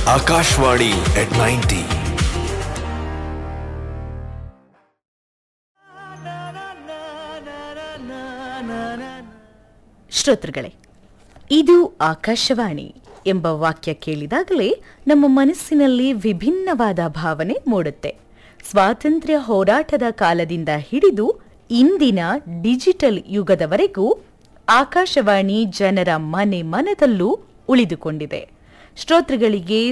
Akashvani at 90. ಶ್ರೋತೃಗಳೇ, ಇದು ಆಕಾಶವಾಣಿ ಎಂಬ ವಾಕ್ಯ ಕೇಳಿದಾಗಲೇ ನಮ್ಮ ಮನಸ್ಸಿನಲ್ಲಿ ವಿಭಿನ್ನವಾದ ಭಾವನೆ ಮೂಡುತ್ತೆ. ಸ್ವಾತಂತ್ರ್ಯ ಹೋರಾಟದ ಕಾಲದಿಂದ ಹಿಡಿದು ಇಂದಿನ ಡಿಜಿಟಲ್ ಯುಗದವರೆಗೂ ಆಕಾಶವಾಣಿ ಜನರ ಮನೆ ಮನದಲ್ಲೂ ಉಳಿದುಕೊಂಡಿದೆ. ಶ್ರೋತೃಗಳಿಗೆ